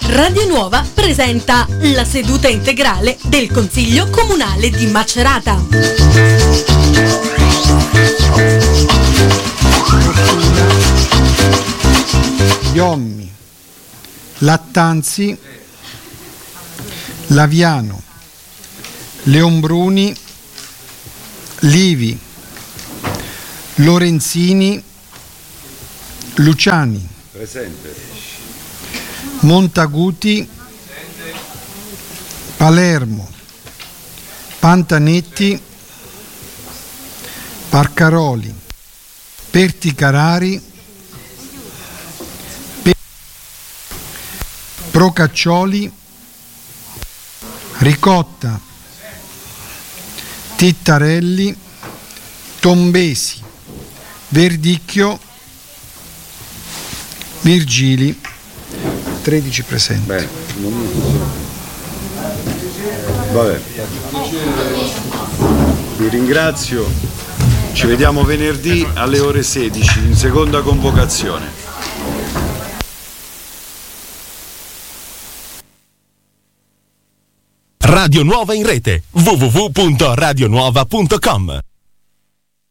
Radio Nuova presenta la seduta integrale del Consiglio Comunale di Macerata. Iommi, Lattanzi, Laviano, Leonbruni, Livi, Lorenzini, Luciani. Presente. Montaguti, Palermo, Pantanetti, Parcaroli, Perticarari, Procaccioli, Ricotta, Tittarelli, Tombesi, Verdicchio, Virgili. 13 presenti. Bene, vabbè. Vi ringrazio. Ci vediamo venerdì alle ore 16 in seconda convocazione. Radio Nuova in rete www.radionuova.com